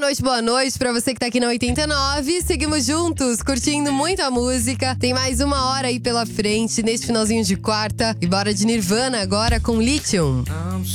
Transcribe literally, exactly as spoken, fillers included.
noite, boa noite pra você que tá aqui na oitenta e nove. Seguimos juntos, curtindo muita música. Tem mais uma hora aí pela frente, neste finalzinho de quarta. E bora de Nirvana agora com Lithium. I'm